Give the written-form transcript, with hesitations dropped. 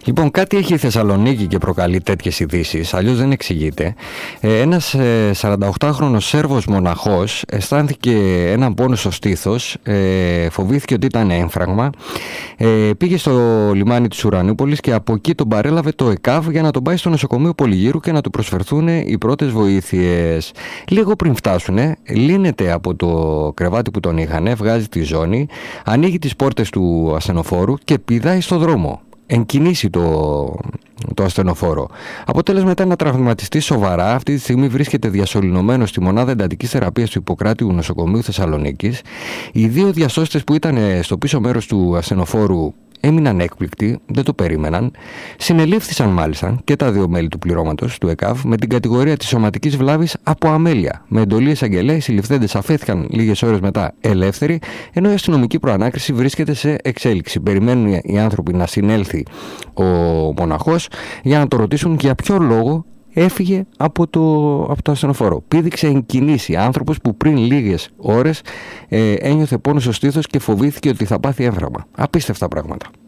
Λοιπόν, κάτι έχει η Θεσσαλονίκη και προκαλεί τέτοιες ειδήσεις, αλλιώς δεν εξηγείται. Ένας 48χρονος Σέρβος μοναχός αισθάνθηκε έναν πόνο στο στήθος, φοβήθηκε ότι ήταν έμφραγμα, πήγε στο λιμάνι της Ουρανούπολης και από εκεί τον παρέλαβε το ΕΚΑΒ για να τον πάει στο νοσοκομείο Πολυγύρου και να του προσφερθούν οι πρώτες βοήθειες. Λίγο πριν φτάσουν, λύνεται από το κρεβάτι που τον είχαν, βγάζει τη ζώνη, ανοίγει τις πόρτες του ασθενοφόρου και πηδάει στο δρόμο. Εγκινήσει το ασθενοφόρο. Αποτέλεσμα ήταν να τραυματιστεί σοβαρά. Αυτή τη στιγμή βρίσκεται διασωληνωμένο στη μονάδα εντατικής θεραπείας του Ιπποκράτειου Νοσοκομείου Θεσσαλονίκης. Οι δύο διασώστες που ήταν στο πίσω μέρος του ασθενοφόρου έμειναν έκπληκτοι, δεν το περίμεναν. Συνελήφθησαν μάλιστα και τα δύο μέλη του πληρώματος του ΕΚΑΒ με την κατηγορία της σωματικής βλάβης από αμέλεια. Με εντολή εισαγγελέα, οι συλληφθέντες αφέθηκαν λίγες ώρες μετά ελεύθεροι, ενώ η αστυνομική προανάκριση βρίσκεται σε εξέλιξη. Περιμένουν οι άνθρωποι να συνέλθει ο μοναχός για να το ρωτήσουν για ποιο λόγο έφυγε από το ασθενοφόρο. Πήδηξε εν κινήσει άνθρωπος που πριν λίγες ώρες ένιωθε πόνο στο στήθος και φοβήθηκε ότι θα πάθει έμφραγμα. Απίστευτα πράγματα.